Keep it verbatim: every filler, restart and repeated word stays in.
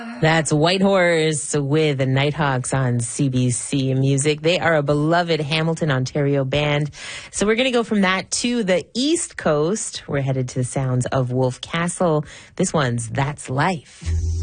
That's White Horse with the Nighthawks on C B C Music. They are a beloved Hamilton, Ontario band. So we're going to go from that to the East Coast. We're headed to the sounds of Wolf Castle. This one's That's Life.